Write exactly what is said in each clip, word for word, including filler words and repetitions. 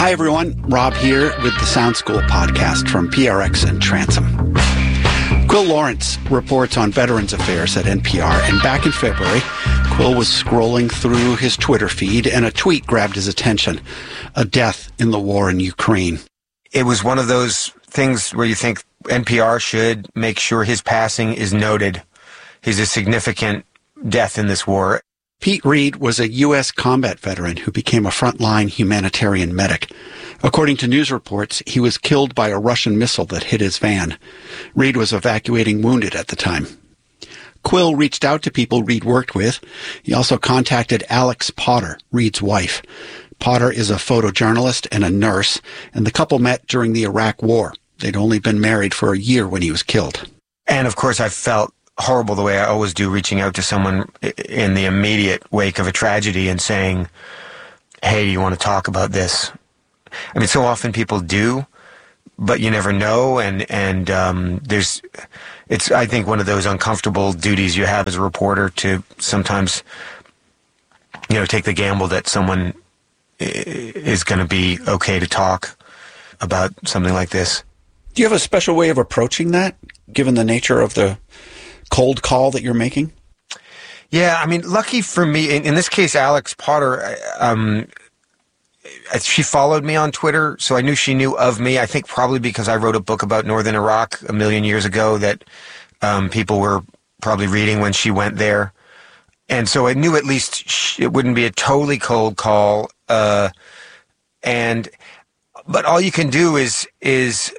Hi, everyone. Rob here with the Sound School podcast from P R X and Transom. Quill Lawrence reports on Veterans Affairs at N P R, and back in February, Quill was scrolling through his Twitter feed, and a tweet grabbed his attention: a death in the war in Ukraine. It was one of those things where you think N P R should make sure his passing is noted. He's a significant death in this war. Pete Reed was a U S combat veteran who became a frontline humanitarian medic. According to news reports, he was killed by a Russian missile that hit his van. Reed was evacuating wounded at the time. Quill reached out to people Reed worked with. He also contacted Alex Potter, Reed's wife. Potter is a photojournalist and a nurse, and the couple met during the Iraq War. They'd only been married for a year when he was killed. And of course, I felt horrible the way I always do, reaching out to someone in the immediate wake of a tragedy and saying, hey, do you want to talk about this? I mean, so often people do, but you never know. And, and, um, there's, it's, I think, one of those uncomfortable duties you have as a reporter to sometimes, you know, take the gamble that someone is going to be okay to talk about something like this. Do you have a special way of approaching that, given the nature of the cold call that you're making? Yeah, I mean, lucky for me, in, in this case, Alex Potter, um, she followed me on Twitter, so I knew she knew of me. I think probably because I wrote a book about Northern Iraq a million years ago that um, people were probably reading when she went there. And so I knew at least she, it wouldn't be a totally cold call. Uh, and, but all you can do is, is,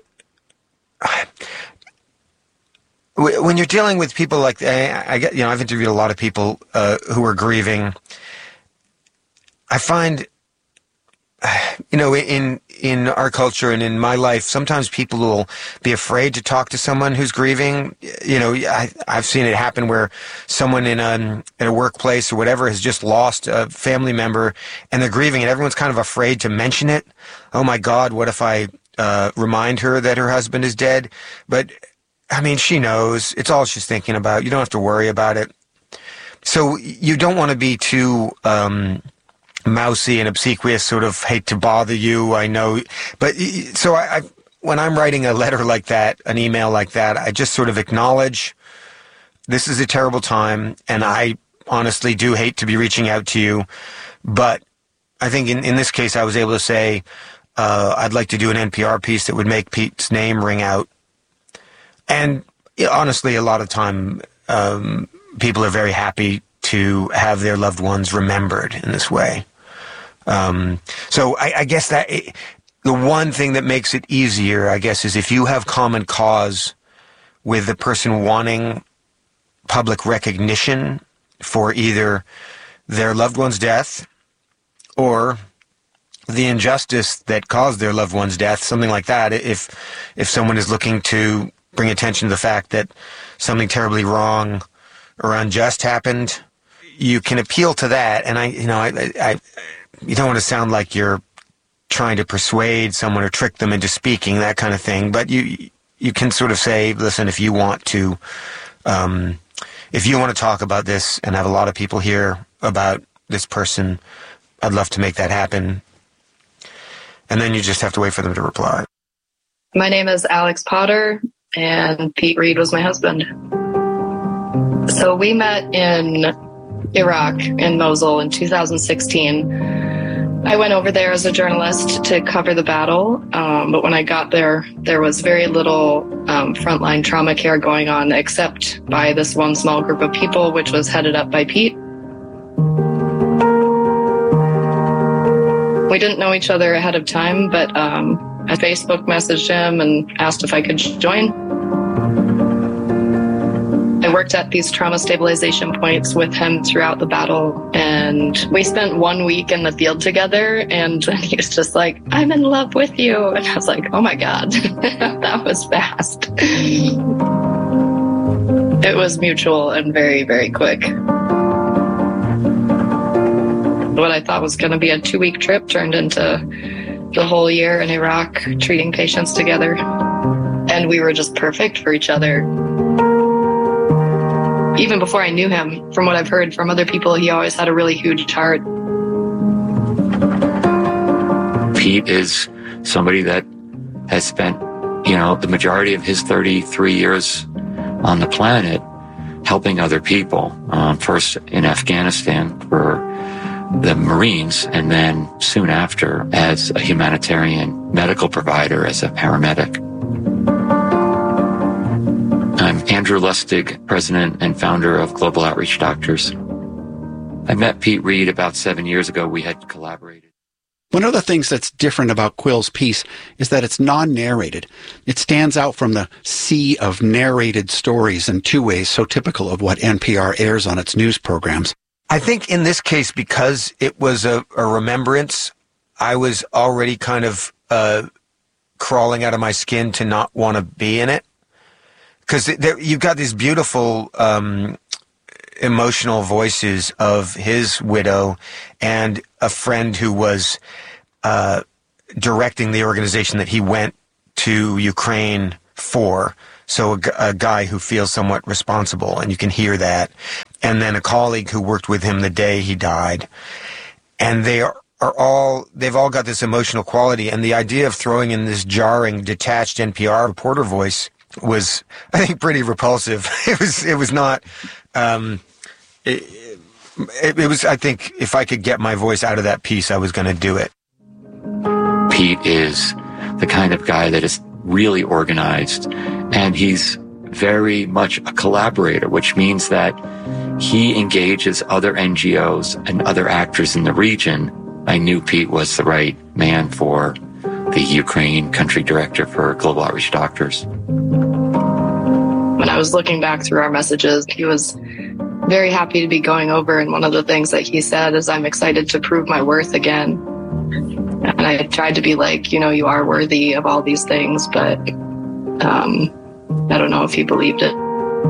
when you're dealing with people like, I, I get, you know, I've interviewed a lot of people uh, who are grieving. I find, you know, in in our culture and in my life, sometimes people will be afraid to talk to someone who's grieving. You know, I, I've seen it happen where someone in a, in a workplace or whatever has just lost a family member and they're grieving, and everyone's kind of afraid to mention it. Oh my God, what if I uh, remind her that her husband is dead? But I mean, she knows. It's all she's thinking about. You don't have to worry about it. So you don't want to be too um, mousy and obsequious, sort of hate to bother you, I know. But so I, I, when I'm writing a letter like that, an email like that, I just sort of acknowledge this is a terrible time, and I honestly do hate to be reaching out to you. But I think in, in this case, I was able to say, uh, I'd like to do an N P R piece that would make Pete's name ring out. And honestly, a lot of time, um, people are very happy to have their loved ones remembered in this way. Um, so I, I guess that it, the one thing that makes it easier, I guess, is if you have common cause with the person wanting public recognition for either their loved one's death or the injustice that caused their loved one's death, something like that. If if someone is looking to bring attention to the fact that something terribly wrong or unjust happened, you can appeal to that. And I, you know, I, I, you don't want to sound like you're trying to persuade someone or trick them into speaking, that kind of thing. But you, you can sort of say, listen, if you want to, um, if you want to talk about this and have a lot of people hear about this person, I'd love to make that happen. And then you just have to wait for them to reply. My name is Alex Potter, and Pete Reed was my husband. So we met in Iraq, in Mosul, in two thousand sixteen. I went over there as a journalist to cover the battle, um, but when I got there, there was very little um, frontline trauma care going on, except by this one small group of people, which was headed up by Pete. We didn't know each other ahead of time, but um, I Facebook messaged him and asked if I could join. I worked at these trauma stabilization points with him throughout the battle, and we spent one week in the field together, and he was just like, I'm in love with you. And I was like, oh my God, that was fast. It was mutual and very, very quick. What I thought was going to be a two-week trip turned into the whole year in Iraq, treating patients together. And we were just perfect for each other. Even before I knew him, from what I've heard from other people, he always had a really huge heart. Pete is somebody that has spent, you know, the majority of his thirty-three years on the planet helping other people, um, first in Afghanistan for the Marines, and then soon after as a humanitarian medical provider, as a paramedic. I'm Andrew Lustig, president and founder of Global Outreach Doctors. I met Pete Reed about seven years ago. We had collaborated. One of the things that's different about Quill's piece is that it's non-narrated. It stands out from the sea of narrated stories in two ways so typical of what N P R airs on its news programs. I think in this case, because it was a, a remembrance, I was already kind of uh, crawling out of my skin to not want to be in it. Because you've got these beautiful um, emotional voices of his widow and a friend who was uh, directing the organization that he went to Ukraine for. So a, a guy who feels somewhat responsible, and you can hear that. And then a colleague who worked with him the day he died. And they are, are all, they've all got this emotional quality. And the idea of throwing in this jarring, detached N P R reporter voice was, I think, pretty repulsive. It was, it was not, um, it, it, it was, I think, if I could get my voice out of that piece, I was going to do it. Pete is the kind of guy that is really organized, and he's very much a collaborator, which means that he engages other N G Os and other actors in the region. I knew Pete was the right man for the Ukraine country director for Global Outreach Doctors. When I was looking back through our messages, he was very happy to be going over, and one of the things that he said is, "I'm excited to prove my worth again." And I tried to be like, you know, you are worthy of all these things, but um, I don't know if he believed it.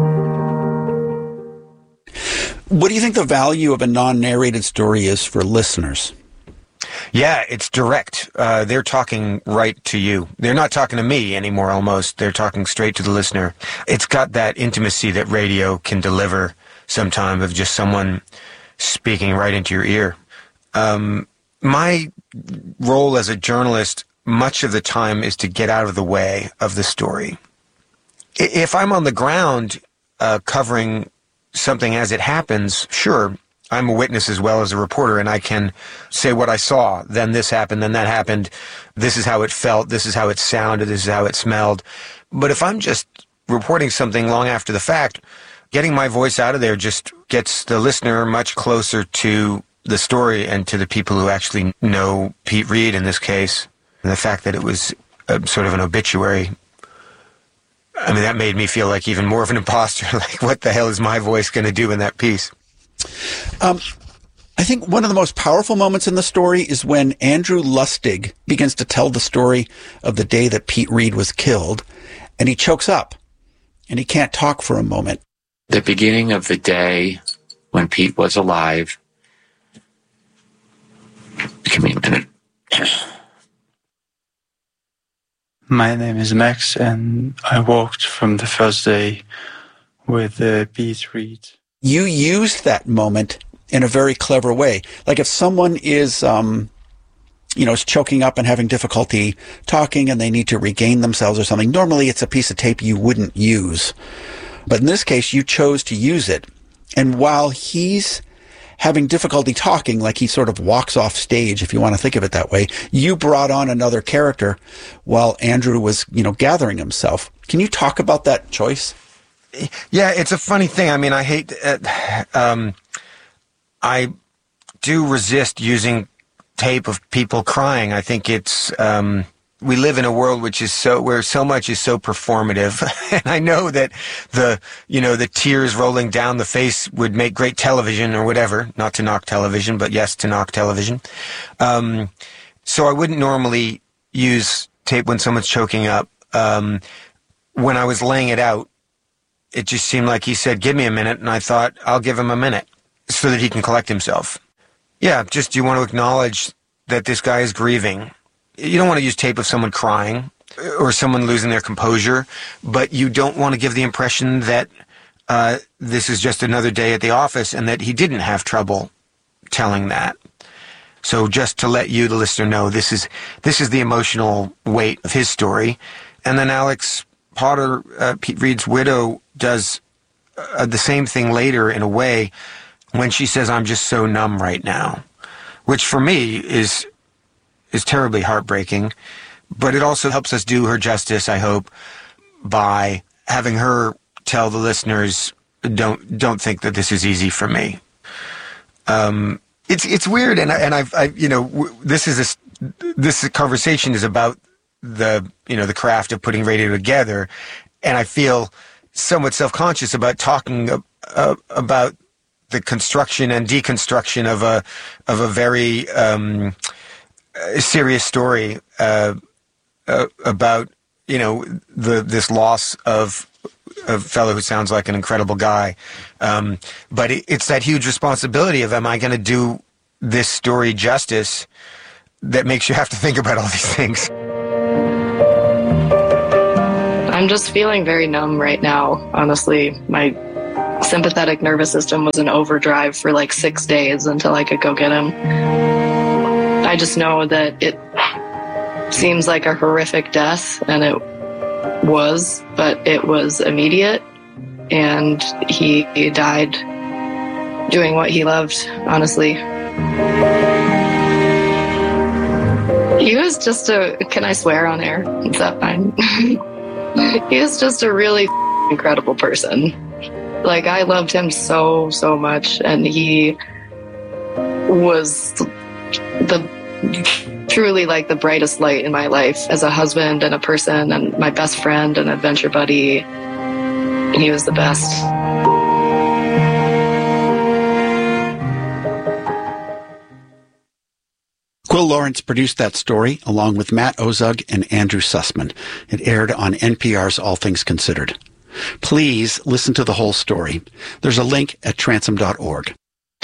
What do you think the value of a non-narrated story is for listeners? Yeah, it's direct. Uh, they're talking right to you. They're not talking to me anymore, almost. They're talking straight to the listener. It's got that intimacy that radio can deliver sometimes, of just someone speaking right into your ear. Um, my role as a journalist, much of the time, is to get out of the way of the story. If I'm on the ground uh, covering something as it happens, sure, I'm a witness as well as a reporter, and I can say what I saw. Then this happened, then that happened. This is how it felt. This is how it sounded. This is how it smelled. But if I'm just reporting something long after the fact, getting my voice out of there just gets the listener much closer to the story and to the people who actually know Pete Reed in this case. And the fact that it was a, sort of an obituary, I mean, that made me feel like even more of an imposter. Like, what the hell is my voice going to do in that piece? Um, I think one of the most powerful moments in the story is when Andrew Lustig begins to tell the story of the day that Pete Reed was killed, and he chokes up, and he can't talk for a moment. The beginning of the day when Pete was alive. Give me a minute. My name is Max, and I walked from the first day with uh, Pete Reed. You used that moment in a very clever way. Like if someone is, um, you know, is choking up and having difficulty talking and they need to regain themselves or something, normally it's a piece of tape you wouldn't use. But in this case, you chose to use it. And while he's having difficulty talking, like he sort of walks off stage, if you want to think of it that way, you brought on another character while Andrew was, you know, gathering himself. Can you talk about that choice? Yeah, it's a funny thing. I mean, I hate, uh, um, I do resist using tape of people crying. I think it's, um, we live in a world which is so, where so much is so performative. And I know that the, you know, the tears rolling down the face would make great television or whatever, not to knock television, but yes, to knock television. Um, so I wouldn't normally use tape when someone's choking up. Um, when I was laying it out, it just seemed like he said, give me a minute. And I thought, I'll give him a minute so that he can collect himself. Yeah, just you want to acknowledge that this guy is grieving. You don't want to use tape of someone crying or someone losing their composure, but you don't want to give the impression that uh, this is just another day at the office and that he didn't have trouble telling that. So just to let you, the listener, know, this is this is the emotional weight of his story. And then Alex Potter, uh, Pete Reed's widow, does uh, the same thing later in a way when she says, "I'm just so numb right now," which for me is is terribly heartbreaking. But it also helps us do her justice, I hope, by having her tell the listeners, don't don't think that this is easy for me. Um, it's it's weird, and I, and I've I, you know w- this is a, this conversation is about the you know the craft of putting radio together, and I feel somewhat self-conscious about talking uh, about the construction and deconstruction of a of a very um, serious story uh, uh, about you know the this loss of a fellow who sounds like an incredible guy. Um, but it, it's that huge responsibility of, am I going to do this story justice, that makes you have to think about all these things. I'm just feeling very numb right now, honestly. My sympathetic nervous system was in overdrive for like six days until I could go get him. I just know that it seems like a horrific death, and it was, but it was immediate, and he, he died doing what he loved, honestly. He was just a, can I swear on air? Is that fine? He was just a really incredible person. Like, I loved him so, so much, and he was the truly like the brightest light in my life as a husband and a person and my best friend and adventure buddy. He was the best. Quill Lawrence produced that story along with Matt Ozug and Andrew Sussman. It aired on N P R's All Things Considered. Please listen to the whole story. There's a link at transom dot org.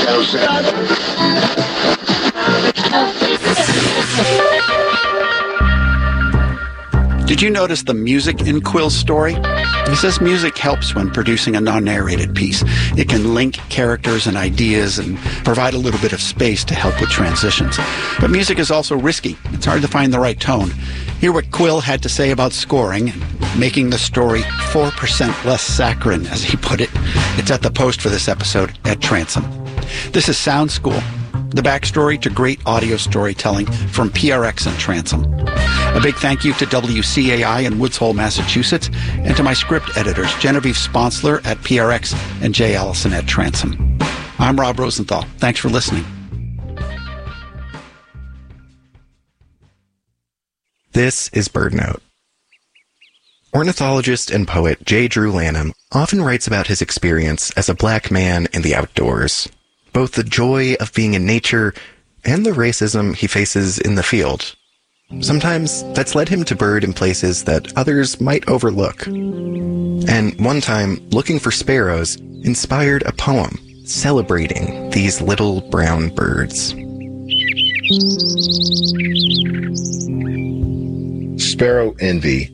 Did you notice the music in Quill's story? He says music helps when producing a non-narrated piece. It can link characters and ideas and provide a little bit of space to help with transitions. But music is also risky. It's hard to find the right tone. Hear what Quill had to say about scoring, making the story four percent less saccharine, as he put it. It's at the post for this episode at Transom. This is Sound School, the backstory to great audio storytelling from P R X and Transom. A big thank you to W C A I in Woods Hole, Massachusetts, and to my script editors, Genevieve Sponsler at P R X and Jay Allison at Transom. I'm Rob Rosenthal. Thanks for listening. This is BirdNote. Ornithologist and poet J. Drew Lanham often writes about his experience as a black man in the outdoors, both the joy of being in nature and the racism he faces in the field. Sometimes that's led him to bird in places that others might overlook. And one time, looking for sparrows inspired a poem celebrating these little brown birds. Sparrow Envy.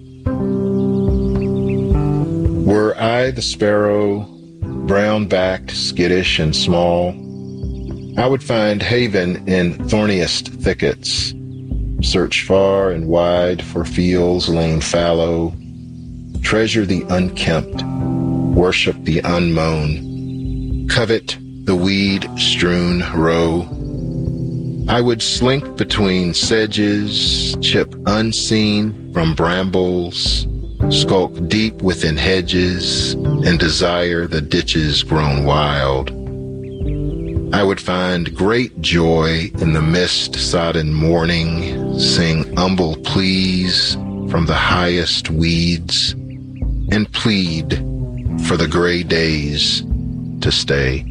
Were I the sparrow, brown-backed, skittish, and small, I would find haven in thorniest thickets, search far and wide for fields lain fallow, treasure the unkempt, worship the unmown, covet the weed-strewn row. I would slink between sedges, chip unseen from brambles, skulk deep within hedges, and desire the ditches grown wild. I would find great joy in the mist-sodden morning, sing humble pleas from the highest weeds, and plead for the gray days to stay.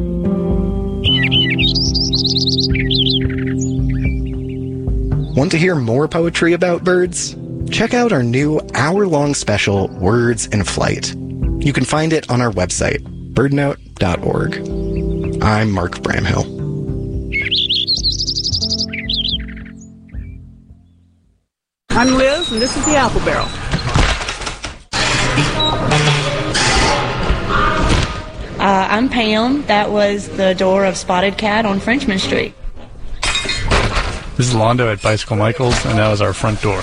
Want to hear more poetry about birds? Check out our new hour-long special, Words in Flight. You can find it on our website, bird note dot org. I'm Mark Bramhill. I'm Liz, and this is the Apple Barrel. Uh, I'm Pam. That was the door of Spotted Cat on Frenchman Street. This is Londo at Bicycle Michaels, and that was our front door.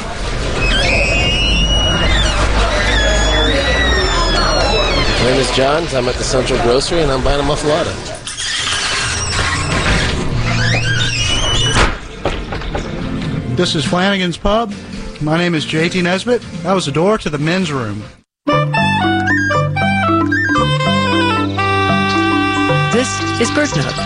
My name is John. I'm at the Central Grocery, and I'm buying a muffalata. This is Flanagan's Pub. My name is J T Nesbitt. That was the door to the men's room. This is BirdNote.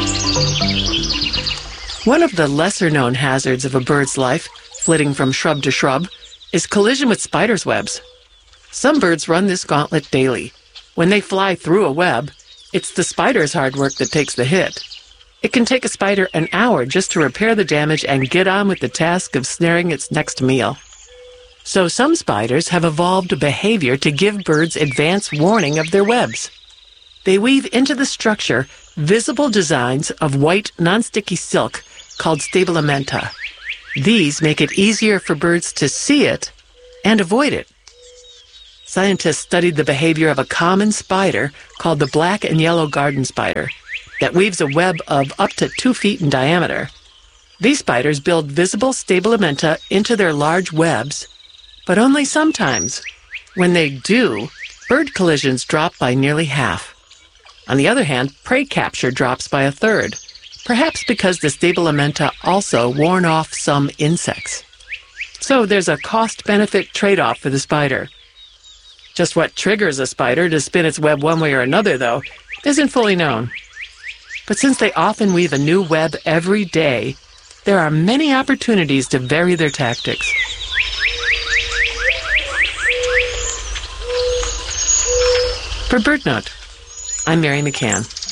One of the lesser-known hazards of a bird's life, flitting from shrub to shrub, is collision with spiders' webs. Some birds run this gauntlet daily. When they fly through a web, it's the spider's hard work that takes the hit. It can take a spider an hour just to repair the damage and get on with the task of snaring its next meal. So some spiders have evolved a behavior to give birds advance warning of their webs. They weave into the structure visible designs of white non-sticky silk called stabilamenta. These make it easier for birds to see it and avoid it. Scientists studied the behavior of a common spider called the black and yellow garden spider that weaves a web of up to two feet in diameter. These spiders build visible stabilamenta into their large webs, but only sometimes. When they do, bird collisions drop by nearly half. On the other hand, prey capture drops by a third, perhaps because the stabilamenta also warn off some insects. So there's a cost-benefit trade-off for the spider. Just what triggers a spider to spin its web one way or another, though, isn't fully known. But since they often weave a new web every day, there are many opportunities to vary their tactics. For BirdNote, I'm Mary McCann.